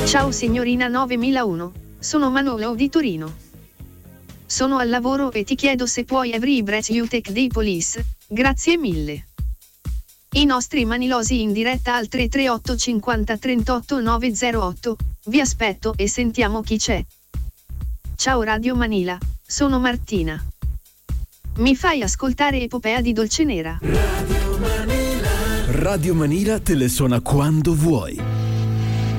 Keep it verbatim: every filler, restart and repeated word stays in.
Ciao signorina novemilauno, sono Manolo di Torino. Sono al lavoro e ti chiedo se puoi every breath you take dei Police, grazie mille. I nostri manilosi in diretta al tre tre otto cinquanta trentotto novecentotto, vi aspetto e sentiamo chi c'è. Ciao Radio Manila, sono Martina. Mi fai ascoltare Epopea di Dolcenera? Radio Manila. Radio Manila te le suona quando vuoi.